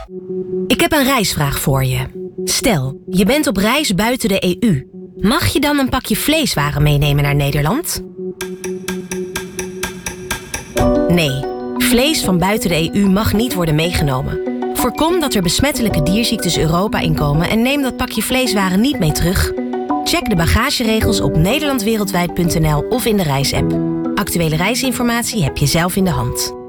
Ik heb een reisvraag voor je. Stel, je bent op reis buiten de EU. Mag je dan een pakje vleeswaren meenemen naar Nederland? Nee, vlees van buiten de EU mag niet worden meegenomen. Voorkom dat er besmettelijke dierziektes Europa inkomen en neem dat pakje vleeswaren niet mee terug. Check de bagageregels op nederlandwereldwijd.nl of in de reisapp. Actuele reisinformatie heb je zelf in de hand.